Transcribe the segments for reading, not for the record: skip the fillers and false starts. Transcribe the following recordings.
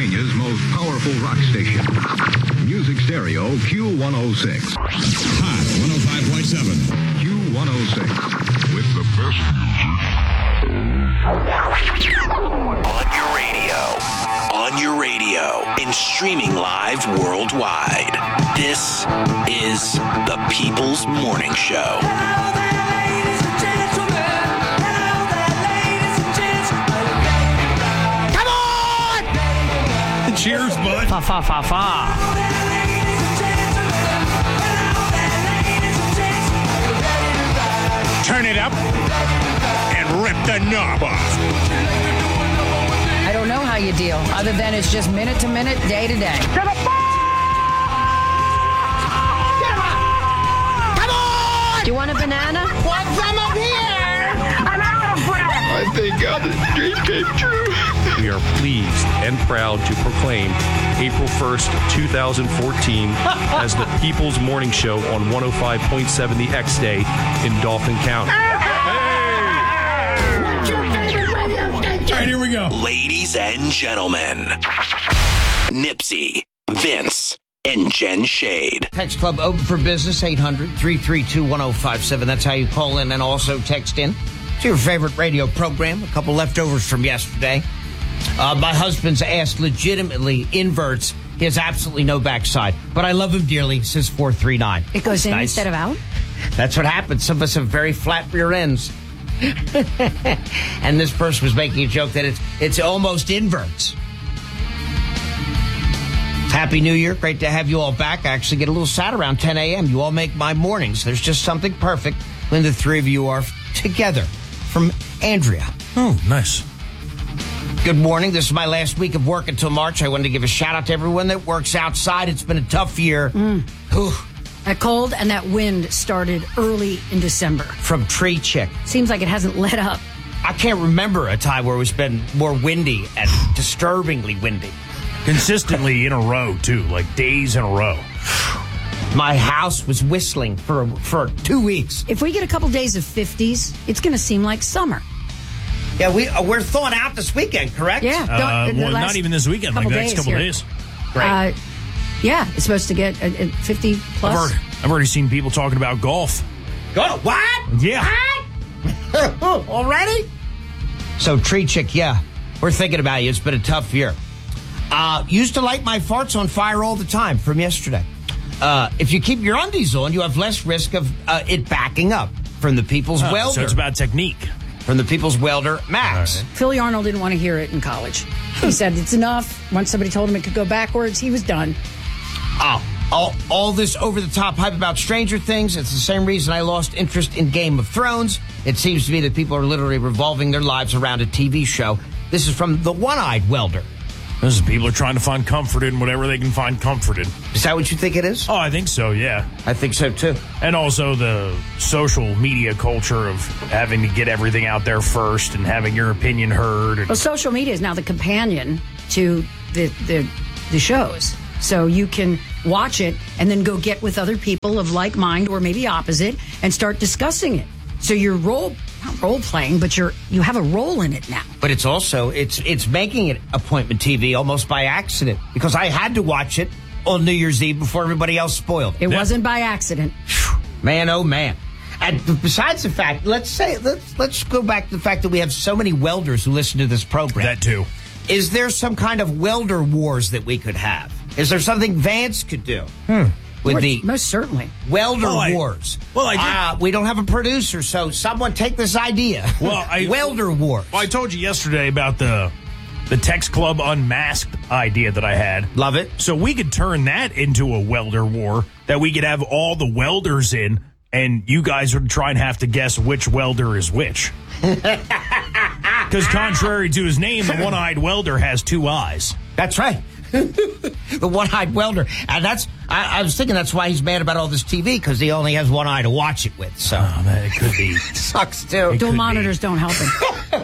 Pennsylvania's most powerful rock station. Music Stereo Q106. Hot 105.7. Q106. With the best music. On your radio, and streaming live worldwide. This is the People's Morning Show. Cheers, bud. Fa, fa, fa, fa. Turn it up and rip the knob off. I don't know how you deal, other than it's just minute to minute, day to day. Come on! Do you want a banana? Want some up here? I'm out of breath. I thank God this dream came true. We are pleased and proud to proclaim April 1st, 2014 as the People's Morning Show on 105.7 The X Day in Dauphin County. What's your favorite radio station? All right, here we go. Ladies and gentlemen, Nipsey, Vince, and Jen Shade. Text Club open for business, 800-332-1057. That's how you call in and also text in to your favorite radio program. A couple leftovers from yesterday. My husband's ass legitimately inverts. He has absolutely no backside. But I love him dearly, says 439. It goes in Nice. instead of out? That's what happens. Some of us have very flat rear ends. And this person was making a joke that it's almost inverts. Happy New Year. Great to have you all back. I actually get a little sad around 10 a.m. You all make my mornings. There's just something perfect when the three of you are together. From Andrea. Oh, nice. Good morning. This is my last week of work until March. I wanted to give a shout out to everyone that works outside. It's been a tough year. Whew. That cold and that wind started early in December. From Tree Chick. Seems like it hasn't let up. I can't remember a time where it's been more windy and disturbingly windy. Consistently in a row, too, like days in a row. My house was whistling for 2 weeks. If we get a couple days of 50s, it's going to seem like summer. Yeah, we're thawing out this weekend, correct? Yeah. Well, not even this weekend, like the next couple days. Great. Yeah, it's supposed to get 50 plus. I've already seen people talking about golf. Go. What? Yeah. What? Already? So, Tree Chick, yeah, we're thinking about you. It's been a tough year. Used to light my farts on fire all the time from yesterday. If you keep your undies on, you have less risk of it backing up. From the People's Welder. So it's about technique. From the People's Welder Max. Right. Philly Arnold didn't want to hear it in college. He said it's enough. Once somebody told him it could go backwards, he was done. All this over-the-top hype about Stranger Things, it's the same reason I lost interest in Game of Thrones. It seems to me that people are literally revolving their lives around a TV show. This is from the One-Eyed Welder. This is people are trying to find comfort in whatever they can find comfort in. Is that what you think it is? Oh, I think so, yeah. I think so, too. And also the social media culture of having to get everything out there first and having your opinion heard. Well, social media is now the companion to the shows. So you can watch it and then go get with other people of like mind or maybe opposite and start discussing it. So you're not role playing, but you have a role in it now. But it's also, it's making it appointment TV almost by accident. Because I had to watch it on New Year's Eve before everybody else spoiled it. It wasn't by accident. Man, oh man. And besides the fact, let's go back to the fact that we have so many welders who listen to this program. That too. Is there some kind of welder wars that we could have? Is there something Vance could do? With the most certainly welder wars. We don't have a producer, so someone take this idea. Welder wars. Well, I told you yesterday about the Text Club Unmasked idea that I had. Love it. So we could turn that into a welder war that we could have all the welders in, and you guys would try and have to guess which welder is which. Because contrary to his name, the One-Eyed Welder has two eyes. That's right. The One-Eyed Welder. And I was thinking that's why he's mad about all this TV, because he only has one eye to watch it with. So it could be. Sucks, too. Dual monitors don't help him.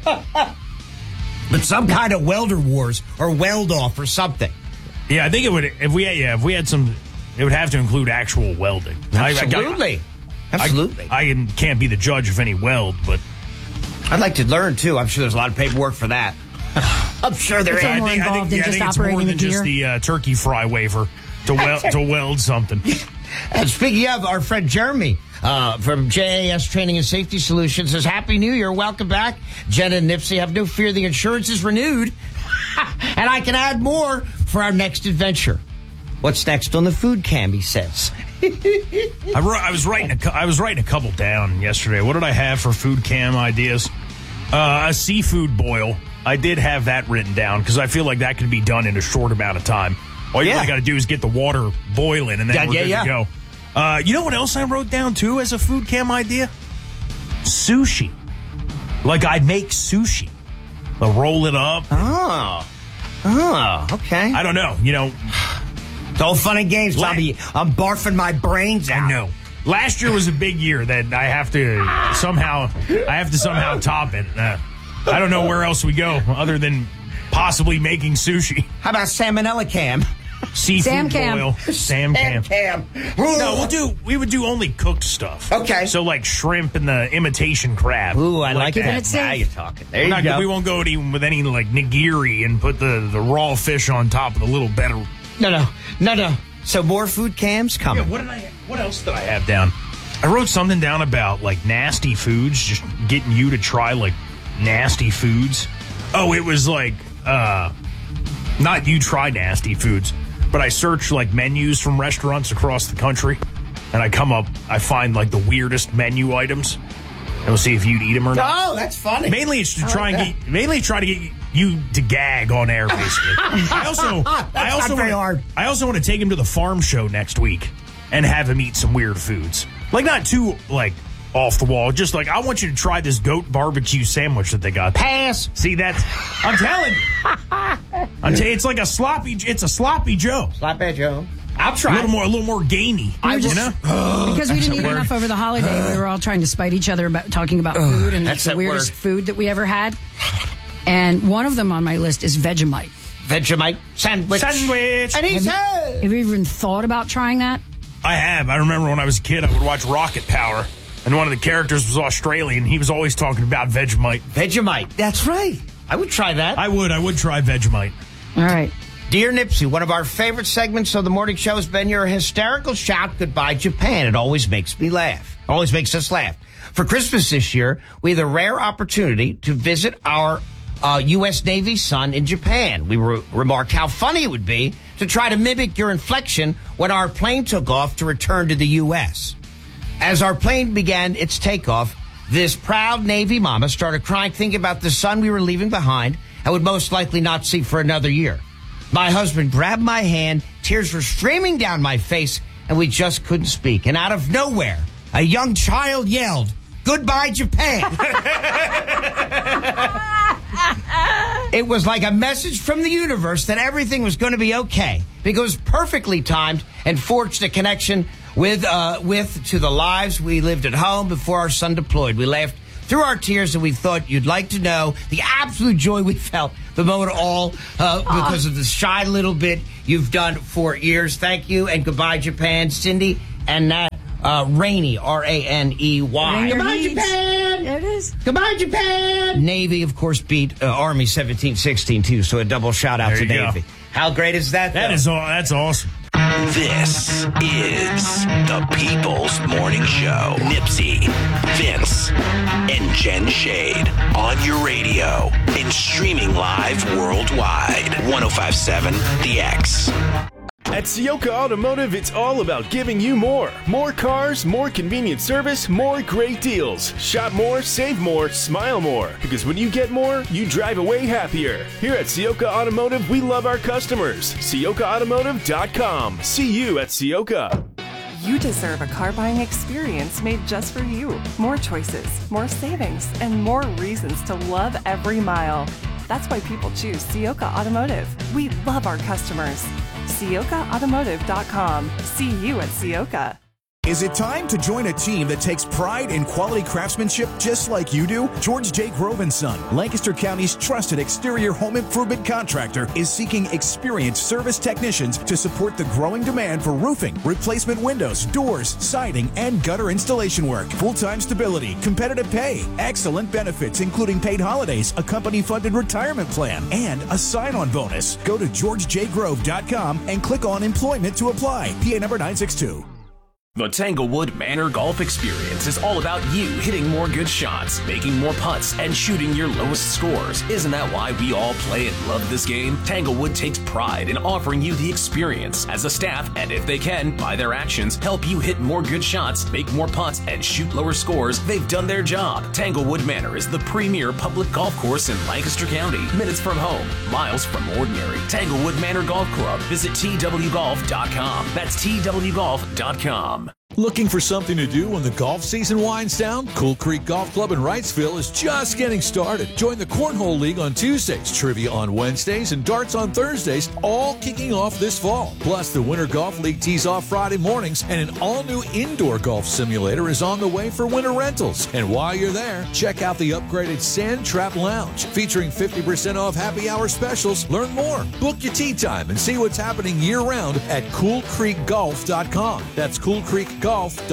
But some kind of welder wars or weld off or something. Yeah, I think it would. If we had some, it would have to include actual welding. Absolutely. Absolutely. I can't be the judge of any weld, but I'd like to learn, too. I'm sure there's a lot of paperwork for that. I'm sure there It's is. more involved than I just think it's operating more than the just gear. the turkey fry wafer to weld something. And speaking of, our friend Jeremy from JAS Training and Safety Solutions says, Happy New Year. Welcome back. Jen and Nipsey, have no fear. The insurance is renewed. And I can add more for our next adventure. What's next on the food cam, he says. I was writing a couple down yesterday. What did I have for food cam ideas? A seafood boil. I did have that written down because I feel like that could be done in a short amount of time. All you really got to do is get the water boiling, and then we're good to go. You know what else I wrote down, too, as a food cam idea? Sushi. Like, I'd make sushi. I'll roll it up. Oh, okay. I don't know. You know, It's all fun and games, Tommy. I'm barfing my brains out. I know. Last year was a big year that I have to somehow top it. I don't know where else we go other than possibly making sushi. How about salmonella cam? Seafood Sam cam. boil. Sam cam. Cam. No, we would do only cooked stuff. Okay. So like shrimp and the imitation crab. Ooh, I like it that. safe. Now you're talking. There you go. We won't go with any like nigiri and put the raw fish on top of the little better. No. So more food cams coming. Yeah, what else did I have down? I wrote something down about like nasty foods, just getting you to try like nasty foods. Oh, it was like not you try nasty foods, but I search like menus from restaurants across the country, and I find like the weirdest menu items, and we'll see if you'd eat them or not. Oh, that's funny. Mainly it's to try to get you to gag on air, basically. I also want to take him to the farm show next week and have him eat some weird foods. Like not too like off the wall, just like I want you to try this goat barbecue sandwich that they got. Pass. See that's I'm telling you. It's like a sloppy Joe. Sloppy Joe. I'll try. A little more gamey. Because we didn't eat enough over the holiday, we were all trying to spite each other about talking about food and that's the that weirdest word. food that we ever had. And one of them on my list is Vegemite. Vegemite sandwich. And he said, Have you even thought about trying that? I have. I remember when I was a kid, I would watch Rocket Power, and one of the characters was Australian. He was always talking about Vegemite. Vegemite. That's right. I would try that. I would try Vegemite. All right. Dear Nipsey, one of our favorite segments of the morning show has been your hysterical shout, Goodbye Japan. It always makes me laugh. Always makes us laugh. For Christmas this year, we had a rare opportunity to visit our U.S. Navy son in Japan. We remarked how funny it would be to try to mimic your inflection when our plane took off to return to the U.S. As our plane began its takeoff, this proud Navy mama started crying, thinking about the son we were leaving behind and would most likely not see for another year. My husband grabbed my hand, tears were streaming down my face, and we just couldn't speak. And out of nowhere, a young child yelled, "Goodbye, Japan." It was like a message from the universe that everything was going to be okay because it was perfectly timed and forged a connection with to the lives we lived at home before our son deployed. We laughed through our tears, and we thought you'd like to know the absolute joy we felt the moment all because of the shy little bit you've done for years. Thank you, and goodbye, Japan, Cindy and Nat. Rainey, Raney. Goodbye, Japan. There it is. Goodbye, Japan. Navy, of course, beat Army 17-16 too. So a double shout out There to you go. Navy. How great is that? That's awesome. This is the People's Morning Show. Nipsey, Vince, and Jen Shade on your radio and streaming live worldwide. 105.7 The X. At Sioka Automotive, it's all about giving you more. More cars, more convenient service, more great deals. Shop more, save more, smile more. Because when you get more, you drive away happier. Here at Sioka Automotive, we love our customers. SiokaAutomotive.com. See you at Sioka. You deserve a car buying experience made just for you. More choices, more savings, and more reasons to love every mile. That's why people choose Sioka Automotive. We love our customers. SiokaAutomotive.com. See you at Sioka. Is it time to join a team that takes pride in quality craftsmanship just like you do? George J. Grove & Son, Lancaster County's trusted exterior home improvement contractor, is seeking experienced service technicians to support the growing demand for roofing, replacement windows, doors, siding, and gutter installation work. Full-time stability, competitive pay, excellent benefits including paid holidays, a company-funded retirement plan, and a sign-on bonus. Go to georgejgrove.com and click on Employment to apply. PA number 962. The Tanglewood Manor Golf Experience is all about you hitting more good shots, making more putts, and shooting your lowest scores. Isn't that why we all play and love this game? Tanglewood takes pride in offering you the experience as a staff, and if they can, by their actions, help you hit more good shots, make more putts, and shoot lower scores. They've done their job. Tanglewood Manor is the premier public golf course in Lancaster County. Minutes from home, miles from ordinary. Tanglewood Manor Golf Club. Visit twgolf.com. That's twgolf.com. Looking for something to do when the golf season winds down? Cool Creek Golf Club in Wrightsville is just getting started. Join the Cornhole League on Tuesdays, trivia on Wednesdays, and darts on Thursdays, all kicking off this fall. Plus, the Winter Golf League tees off Friday mornings, and an all-new indoor golf simulator is on the way for winter rentals. And while you're there, check out the upgraded Sand Trap Lounge, featuring 50% off happy hour specials. Learn more, book your tee time, and see what's happening year-round at CoolCreekGolf.com. That's CoolCreekGolf.com.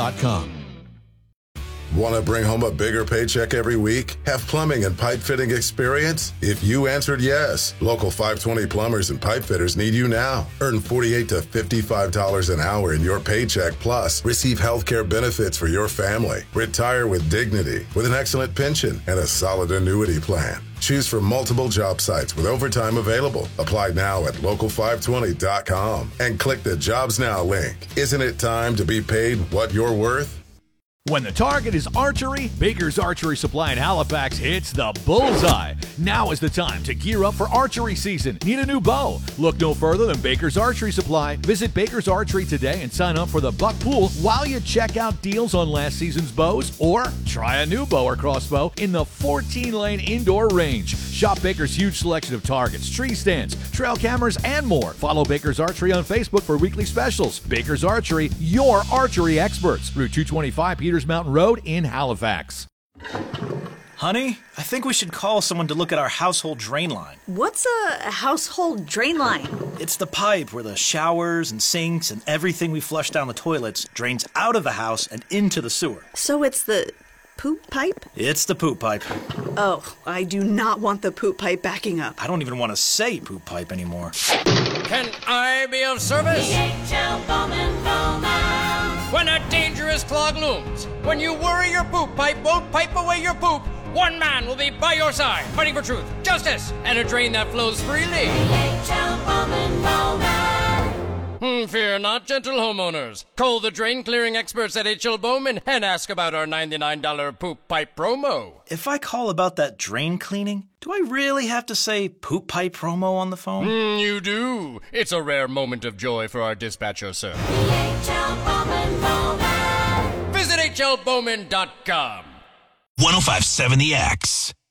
Want to bring home a bigger paycheck every week? Have plumbing and pipe fitting experience? If you answered yes, local 520 plumbers and pipe fitters need you now. Earn $48 to $55 an hour in your paycheck, plus receive health care benefits for your family. Retire with dignity, with an excellent pension and a solid annuity plan. Choose from multiple job sites with overtime available. Apply now at local520.com and click the Jobs Now link. Isn't it time to be paid what you're worth? When the target is archery, Baker's Archery Supply in Halifax hits the bullseye. Now is the time to gear up for archery season. Need a new bow? Look no further than Baker's Archery Supply. Visit Baker's Archery today and sign up for the Buck Pool while you check out deals on last season's bows, or try a new bow or crossbow in the 14-lane indoor range. Shop Baker's huge selection of targets, tree stands, trail cameras, and more. Follow Baker's Archery on Facebook for weekly specials. Baker's Archery, your archery experts. Route 225 Peters Mountain Road in Halifax. Honey, I think we should call someone to look at our household drain line. What's a household drain line? It's the pipe where the showers and sinks and everything we flush down the toilets drains out of the house and into the sewer. So it's the poop pipe? It's the poop pipe. Oh, I do not want the poop pipe backing up. I don't even want to say poop pipe anymore. Can I be of service? DHL Bowman Bowman. When a dangerous clog looms, when you worry your poop pipe won't pipe away your poop, one man will be by your side, fighting for truth, justice, and a drain that flows freely. DHL Bowman Bowman. Fear not, gentle homeowners. Call the drain clearing experts at H.L. Bowman and ask about our $99 poop pipe promo. If I call about that drain cleaning, do I really have to say poop pipe promo on the phone? You do. It's a rare moment of joy for our dispatcher, sir. DHL Bowman Bowman. Visit hlbowman.com. 105.7 The X.